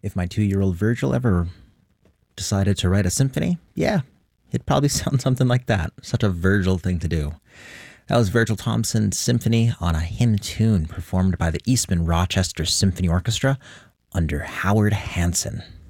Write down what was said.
If my 2-year-old Virgil ever decided to write a symphony, yeah, it'd probably sound something like that. Such a Virgil thing to do. That was Virgil Thomson's Symphony on a hymn tune performed by the Eastman Rochester Symphony Orchestra under Howard Hanson.